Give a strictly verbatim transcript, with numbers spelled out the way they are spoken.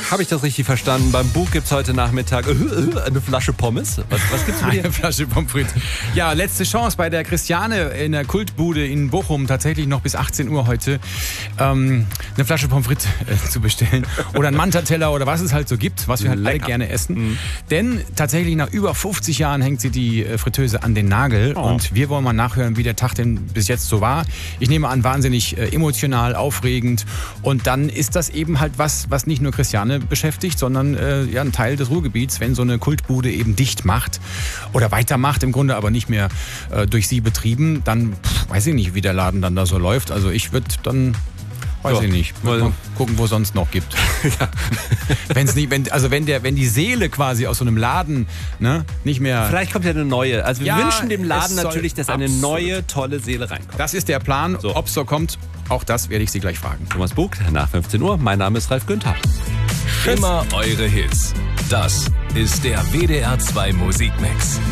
Habe ich das richtig verstanden? Beim Bug gibt es heute Nachmittag äh, äh, eine Flasche Pommes. Was, was gibt's Eine Flasche Pommes frites. Ja, letzte Chance bei der Christiane in der Kultbude in Bochum, tatsächlich noch bis achtzehn Uhr heute, ähm, eine Flasche Pommes frites äh, zu bestellen. Oder einen Manta-Teller oder was es halt so gibt, was wir halt alle gerne essen. Mhm. Denn tatsächlich nach über fünfzig Jahren hängt sie die äh, Fritteuse an den Nagel. Oh. Und wir wollen mal nachhören, wie der Tag denn bis jetzt so war. Ich nehme an, wahnsinnig äh, emotional, aufregend. Und dann ist das eben halt was, was nicht nur Christiane beschäftigt, sondern äh, ja, ein Teil des Ruhrgebiets, wenn so eine Kultbude eben dicht macht oder weitermacht, im Grunde aber nicht mehr äh, durch sie betrieben, dann pff, weiß ich nicht, wie der Laden dann da so läuft. Also ich würde dann, weiß so, ich nicht, mal gucken, wo es sonst noch gibt. Ja. Wenn's nicht, wenn, also wenn, der, wenn die Seele quasi aus so einem Laden, ne, nicht mehr... Vielleicht kommt ja eine neue. Also wir ja, wünschen dem Laden natürlich, dass eine neue, tolle Seele reinkommt. Das ist der Plan. So. Ob es so kommt, auch das werde ich Sie gleich fragen. Thomas Bug, nach fünfzehn Uhr. Mein Name ist Ralf Günther. Immer eure Hits. Das ist der W D R zwei Musikmix.